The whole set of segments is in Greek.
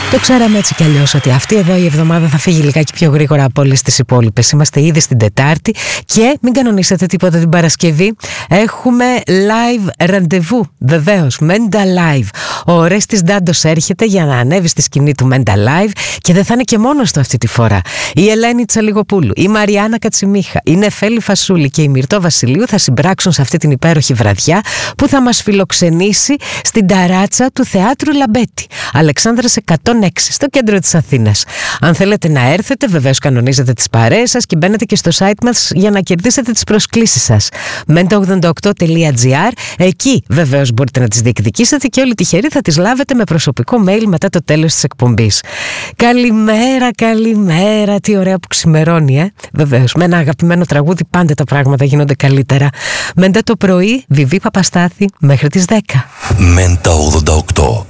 Το ξέραμε έτσι κι αλλιώς ότι αυτή εδώ η εβδομάδα θα φύγει λιγάκι πιο γρήγορα από όλες τις υπόλοιπες. Είμαστε ήδη στην Τετάρτη και μην κανονίσετε τίποτα την Παρασκευή. Έχουμε live ραντεβού, βεβαίως, Menda Live. Ο Ορέστης Ντάντος έρχεται για να ανέβει στη σκηνή του Menda Live και δεν θα είναι και μόνος του αυτή τη φορά. Η Ελένη Τσαλιγοπούλου, η Μαριάννα Κατσιμίχα, η Νεφέλη Φασούλη και η Μυρτώ Βασιλείου θα συμπράξουν σε αυτή την υπέροχη βραδιά που θα μας φιλοξενήσει στην ταράτσα του Θεάτρου Λαμπέτη, Αλεξάνδρας 106, στο κέντρο της Αθήνας. Αν θέλετε να έρθετε, βεβαίως κανονίζετε τις παρέες σας και μπαίνετε και στο site μας για να κερδίσετε τις προσκλήσεις σας. menta88.gr. Εκεί βεβαίως μπορείτε να τις διεκδικήσετε και όλοι τυχεροί θα τις λάβετε με προσωπικό mail μετά το τέλος της εκπομπής. Καλημέρα, καλημέρα. Τι ωραία που ξημερώνει, Βεβαίως, με ένα αγαπημένο τραγούδι πάντα τα πράγματα γίνονται καλύτερα. Μέντα το πρωί, Βιβί Παπαστάθη, μέχρι τις 10. Μέντα 88.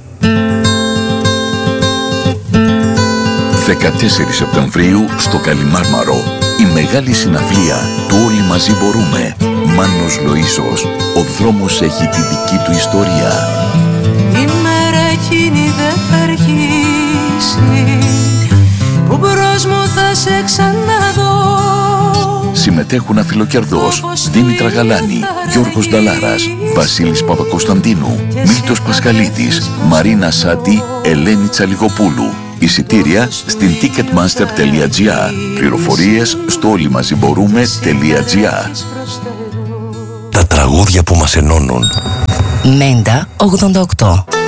14 Σεπτεμβρίου στο Καλιμάρμαρο, η μεγάλη συναυλία του Όλοι Μαζί Μπορούμε. Μάνος Λοΐσος, ο δρόμος έχει τη δική του ιστορία. Η μέρα εκείνη δεν θα αργήσει, που μπρος μου θα σε ξαναδώ. Συμμετέχουν Αφιλοκερδός, Δήμητρα Γαλάνη, Γιώργος Νταλάρας, Βασίλης Παπακοσταντίνου, Μίλτος Πασχαλίδης, Μαρίνα Σάτι, Ελένη Τσαλιγοπούλου. Εισιτήρια στην ticketmaster.gr. Πληροφορίες στο όλοιμαζιμπορούμε.gr. Τα τραγούδια που μας ενώνουν. Μέντα 88.